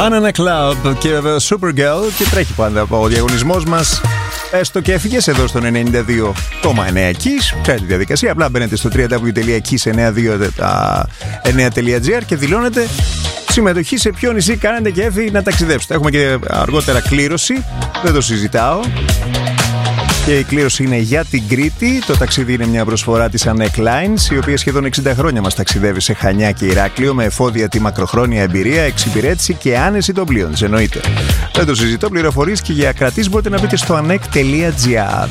Banana Club και βέβαια Supergirl, και τρέχει πάντα ο διαγωνισμός μας. Έστω και έφυγες εδώ στον 92,9 Kiss. Ξέρετε τη διαδικασία. Απλά μπαίνετε στο www.kiss929.gr και δηλώνετε συμμετοχή σε ποιο νησί κάνετε και έφυγε να ταξιδέψετε. Έχουμε και αργότερα κλήρωση. Δεν το συζητάω. Και η κλήρωση είναι για την Κρήτη. Το ταξίδι είναι μια προσφορά της Anek Lines, η οποία σχεδόν 60 χρόνια μας ταξιδεύει σε Χανιά και Ηράκλειο με εφόδια τη μακροχρόνια εμπειρία, εξυπηρέτηση και άνεση των πλοίων. Εννοείται. Δεν το συζητώ. Πληροφορίες και για κρατήσεις μπορείτε να μπείτε στο anek.gr.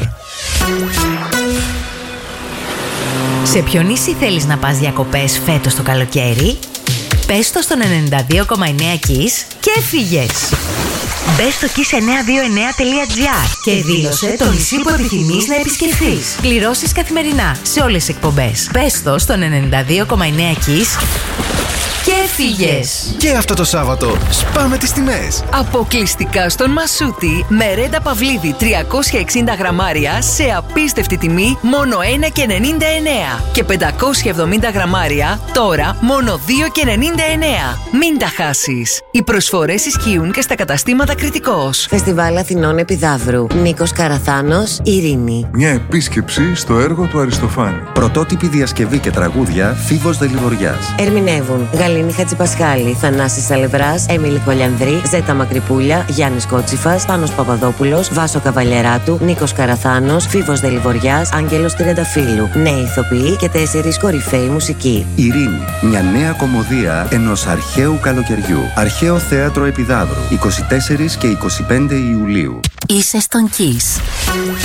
Σε ποιο νησί θέλεις να πας διακοπές φέτος το καλοκαίρι? Πες το στον 92,9 Kiss και έφυγες. Μπες στο kiss929.gr και δήλωσε το νησί που επιθυμείς να επισκεφθείς. Κληρώσεις καθημερινά σε όλες τις εκπομπές. Πες το στον 92,9 Kiss και έφυγες. Και αυτό το Σάββατο σπάμε τις τιμές. Αποκλειστικά στον Μασούτη με ρέντα Παυλίδη 360 γραμμάρια σε απίστευτη τιμή μόνο 1,99 και 570 γραμμάρια τώρα μόνο 2,99. Μην τα χάσεις. Οι προσφορές ισχύουν και στα καταστήματα Κρητικός. Φεστιβάλ Αθηνών Επιδαύρου. Νίκος Καραθάνος, Ειρήνη. Μια επίσκεψη στο έργο του Αριστοφάνη. Πρωτότυπη διασκευή και τραγούδια Φίβος Δελιβοριάς. Ερμηνεύουν Γαλήνη Χατζηπασχάλη, Θανάσης Σαλευράς, Έμιλη Κολιανδρή, Ζέτα Μακρυπούλια, Γιάννης Κότσιφας, Πάνος Παπαδόπουλος, Βάσο Καβαλιεράτου, Νίκος Καραθάνος, Φίβος Δελιβοριάς, Άγγελος Τριανταφύλου. Νέοι ηθοποιοί και 4 κορυφαίοι μουσικοί. Ειρήνη. Μια νέα κομμωδία ενός αρχαίου καλοκαιριού. Αρχαίο Θέατρο Επιδαύρου. 24 και 25 Ιουλίου. Είσαι στον Kiss.